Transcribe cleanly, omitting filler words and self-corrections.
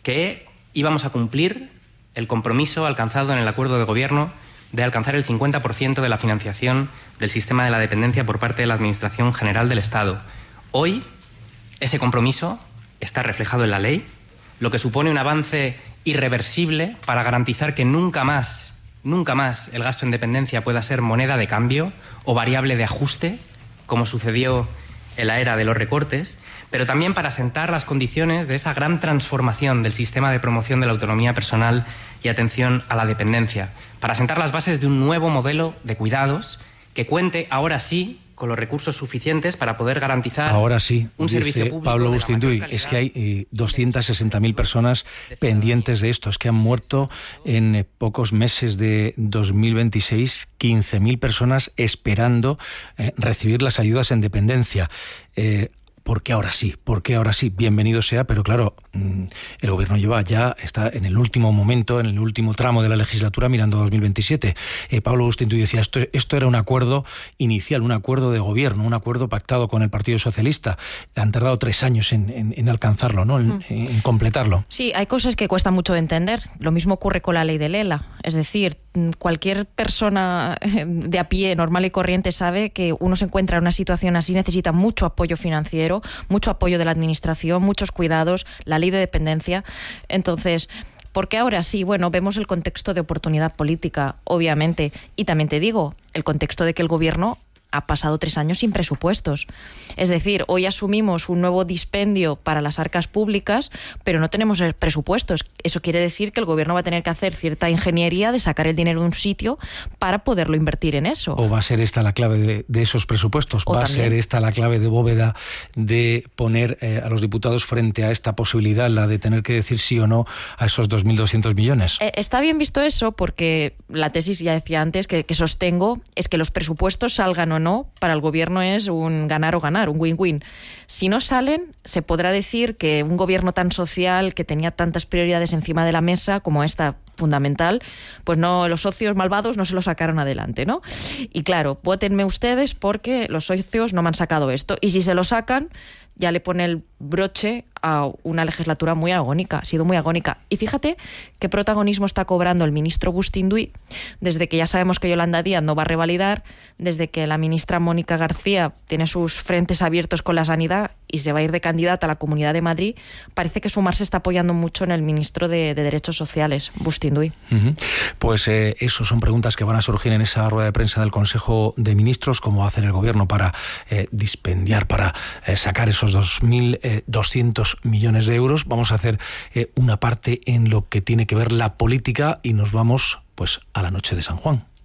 que íbamos a cumplir el compromiso alcanzado en el acuerdo de gobierno de alcanzar el 50% de la financiación del sistema de la dependencia por parte de la Administración General del Estado. Hoy, ese compromiso está reflejado en la ley, lo que supone un avance irreversible para garantizar que nunca más el gasto en dependencia pueda ser moneda de cambio o variable de ajuste, como sucedió en la era de los recortes, pero también para sentar las condiciones de esa gran transformación del sistema de promoción de la autonomía personal y atención a la dependencia, para sentar las bases de un nuevo modelo de cuidados que cuente ahora sí con los recursos suficientes para poder garantizar un servicio público. Pablo Bustinduy, es que hay 260.000 personas pendientes de esto. Es que han muerto en pocos meses de 2026 15.000 personas esperando recibir las ayudas en dependencia. ¿Por qué ahora sí? Bienvenido sea, pero claro, el gobierno está en el último momento, en el último tramo de la legislatura, mirando a 2027. Pablo Bustinduy decía, esto era un acuerdo inicial, un acuerdo de gobierno, un acuerdo pactado con el Partido Socialista. Han tardado 3 años en alcanzarlo, ¿no? En completarlo. Sí, hay cosas que cuesta mucho de entender. Lo mismo ocurre con la ley del ELA. Es decir, cualquier persona de a pie, normal y corriente, sabe que uno se encuentra en una situación así, necesita mucho apoyo financiero, mucho apoyo de la administración, muchos cuidados, la ley de dependencia. Entonces, ¿por qué ahora sí? Bueno, vemos el contexto de oportunidad política, obviamente, y también te digo, el contexto de que el gobierno ha pasado 3 años sin presupuestos. Es decir, hoy asumimos un nuevo dispendio para las arcas públicas, pero no tenemos presupuestos. Eso quiere decir que el gobierno va a tener que hacer cierta ingeniería de sacar el dinero de un sitio para poderlo invertir en eso. ¿O va a ser esta la clave de esos presupuestos? ¿Va a ser esta la clave de bóveda de poner a los diputados frente a esta posibilidad, la de tener que decir sí o no a esos 2.200 millones? Está bien visto eso, porque la tesis, ya decía antes, que sostengo, es que los presupuestos salgan o no, para el gobierno es un ganar o ganar, un win-win. Si no salen, se podrá decir que un gobierno tan social, que tenía tantas prioridades encima de la mesa como esta fundamental, pues no, los socios malvados no se lo sacaron adelante, ¿no? Y claro, vótenme ustedes porque los socios no me han sacado esto. Y si se lo sacan, ya le pone el broche a una legislatura muy agónica, ha sido muy agónica. Y fíjate qué protagonismo está cobrando el ministro Bustinduy, desde que ya sabemos que Yolanda Díaz no va a revalidar, desde que la ministra Mónica García tiene sus frentes abiertos con la sanidad y se va a ir de candidata a la Comunidad de Madrid. Parece que Sumar se está apoyando mucho en el ministro de Derechos Sociales, Bustinduy. Pues eso son preguntas que van a surgir en esa rueda de prensa del Consejo de Ministros, cómo va a hacer el gobierno para dispendiar, para sacar esos 2.200 millones de euros. Vamos a hacer una parte en lo que tiene que ver la política y nos vamos pues a la noche de San Juan.